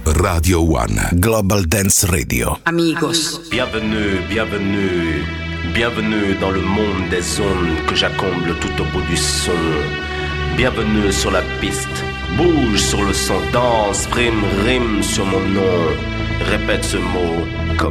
Radio One. Global Dance Radio. Amigos. Bienvenue, bienvenue, bienvenue dans le monde des ondes que j'accomble tout au bout du son. Bienvenue sur la piste, bouge sur le son, danse, prime, rime sur mon nom. Répète ce mot.